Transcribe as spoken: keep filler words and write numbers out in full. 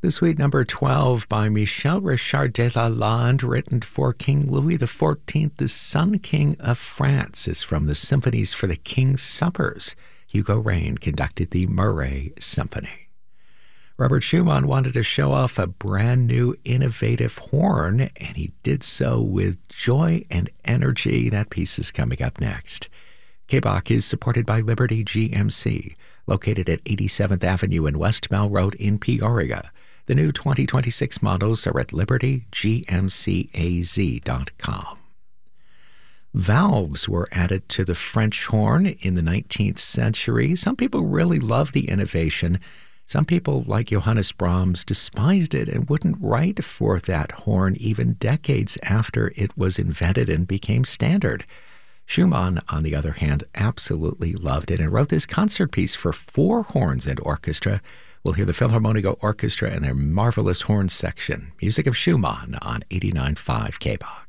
The suite number twelve by Michel Richard de Lalande, written for King Louis the fourteenth, the Sun King of France, is from the Symphonies for the King's Suppers. Hugo Rain conducted the Murray Symphony. Robert Schumann wanted to show off a brand new innovative horn, and he did so with joy and energy. That piece is coming up next. K B O C is supported by Liberty G M C, located at eighty-seventh Avenue and West Mell Road in Peoria. The new twenty twenty-six models are at liberty g m c a z dot com. Valves were added to the French horn in the nineteenth century. Some people really loved the innovation. Some people, like Johannes Brahms, despised it and wouldn't write for that horn even decades after it was invented and became standard. Schumann, on the other hand, absolutely loved it and wrote this concert piece for four horns and orchestra. We'll hear the Philharmonic Orchestra and their marvelous horn section. Music of Schumann on eighty-nine point five K B O C.